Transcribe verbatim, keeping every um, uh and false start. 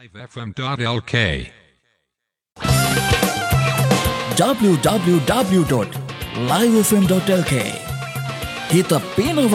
live f m dot l k w w w dot live f m dot l k Kita pinawa